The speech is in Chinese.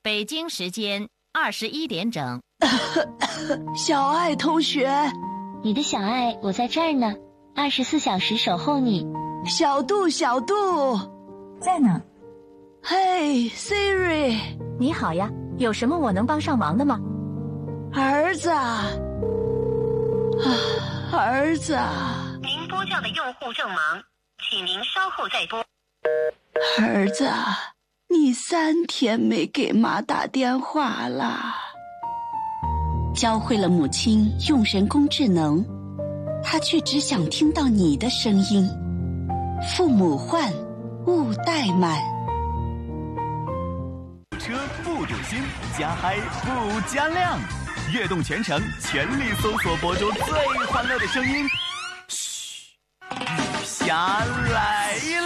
北京时间21点整。 小爱同学， 你的小爱，我在这儿呢，24小时守候你。 小杜， 在呢。 嘿 ，Siri， 你好呀，有什么我能帮上忙的吗？ 儿子，儿子。 您拨叫的用户正忙，请您稍后再拨。 儿子，你3天没给妈打电话了。 教会了母亲用人工智能，她却只想听到你的声音。父母唤，勿怠慢。 车不堵心，加嗨不加量，悦动全程全力搜索播出最欢乐的声音。嘘，雨霞来了。